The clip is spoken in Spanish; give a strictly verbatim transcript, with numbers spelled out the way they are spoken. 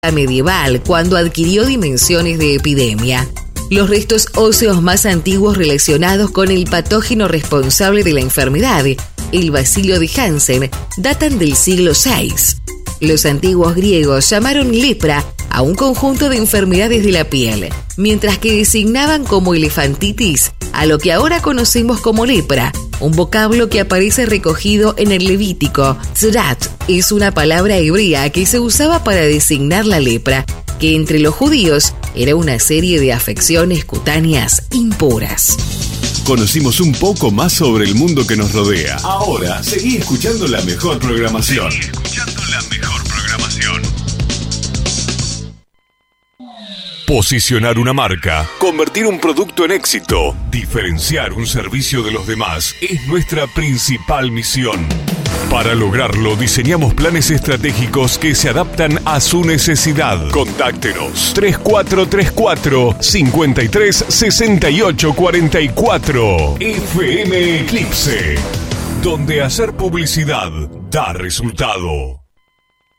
época medieval, cuando adquirió dimensiones de epidemia. Los restos óseos más antiguos relacionados con el patógeno responsable de la enfermedad, el bacilo de Hansen, datan del siglo seis. Los antiguos griegos llamaron lepra a un conjunto de enfermedades de la piel, mientras que designaban como elefantitis a lo que ahora conocemos como lepra, un vocablo que aparece recogido en el Levítico. Tzrat es una palabra hebrea que se usaba para designar la lepra, que entre los judíos era una serie de afecciones cutáneas impuras. Conocimos un poco más sobre el mundo que nos rodea. Ahora, seguí escuchando la mejor programación. Seguí escuchando la mejor programación. Posicionar una marca, convertir un producto en éxito, diferenciar un servicio de los demás es nuestra principal misión. Para lograrlo, diseñamos planes estratégicos que se adaptan a su necesidad. Contáctenos tres cuatro tres cuatro, cinco tres seis ocho cuatro cuatro. F M Eclipse, donde hacer publicidad da resultado.